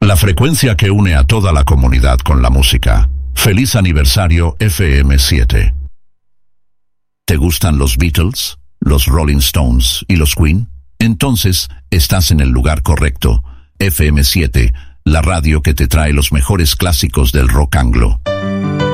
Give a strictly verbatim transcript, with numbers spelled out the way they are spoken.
La frecuencia que une a toda la comunidad con la música. Feliz aniversario F M siete. ¿Te gustan los Beatles, los Rolling Stones y los Queen? Entonces, estás en el lugar correcto. F M siete, la radio que te trae los mejores clásicos del rock anglo.